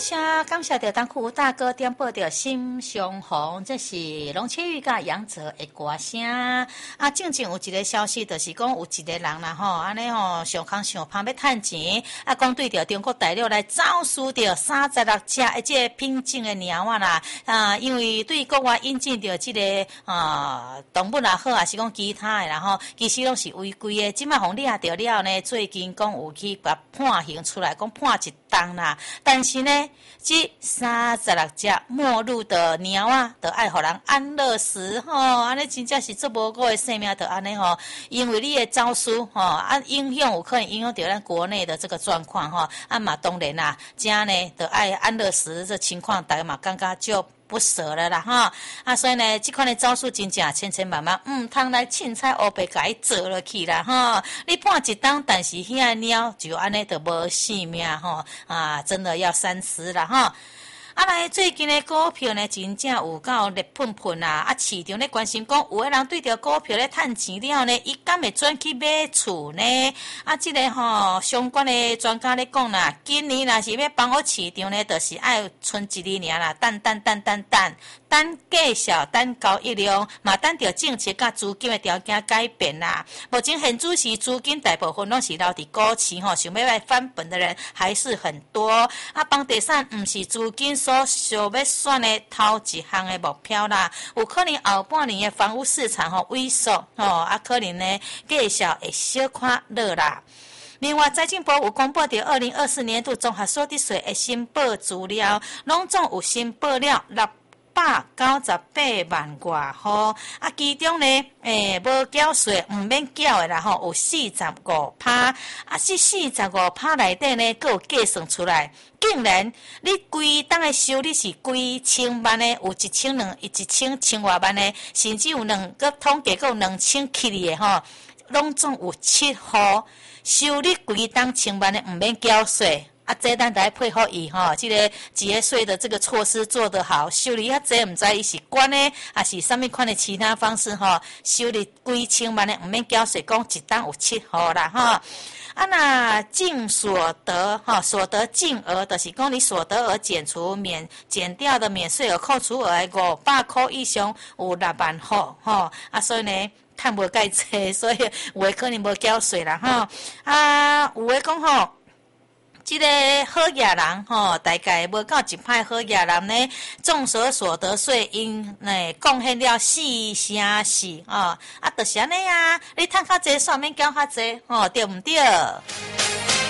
感谢着当区大哥点播着心相逢，这是龙千玉甲杨泽的歌声。正有一个消息，就是讲有一个人啦吼，安尼吼上空上旁要趁钱，讲对着中国大陆来走私着36只的这个品种的猫啦。因为对国外引进着这个动物也好，还是讲其他的啦吼，其实拢是违规的。即摆互抓着了呢，最近讲有去把判刑出来，讲判一档啦。但是呢，这36只没入的猫就爱互人安乐死吼，安尼真正是做无辜的生命，就安尼吼，因为你的走私吼，影响有可能影响到咱国内的这个状况吼，嘛当然啦，这呢就爱安乐死这情况，大家嘛感觉就不舍了啦哈，所以呢，这款的招数真正千千万万，通来凊彩黑白甲伊做落去啦哈。你判一档，但是遐个猫就安尼就无性命吼，真的要三思啦哈。来最近的股票呢，真正有够热喷喷啦！市场咧关心讲，有个人对着股票咧趁钱了呢，伊敢会转去买厝呢？这个相关的专家咧讲啦，今年若是要帮好市场呢，就是爱剩1年啦，等计小等高一量，嘛等着政策甲资金的条件改变啦。目前现主是资金大部分拢是留伫股市想要来翻本的人还是很多。房地产毋是资金所想要选的头一项的目标啦，有可能后半年的房屋市场萎缩可能呢计小会小看落啦。另外，财政部有公布到2024年度综合所得税的申报资料，拢总有申报了698万外户，其中呢，无缴税毋免缴的啦有45%，这45%内底呢，佫有计算出来，竟然你规档的收入是几千万的，有1000外万的，甚至有佫统计佫有2000的拢总有7户收入规档千万的毋免缴税。这咱来配合伊这个节税的这个措施做得好，收入这毋知伊是管呢，还是什么款的其他方式收入几千万的毋免缴税，讲一档有7户啦那净所得所得净额就是讲你所得额减掉的免税额扣除额500块以上有6万户所以呢趁无介济，所以有的可能无缴税啦有的讲这个好野人大概无到一派好野人呢，综所得税因贡献了4成4就是安尼你趁较济，煞免缴较济对毋对？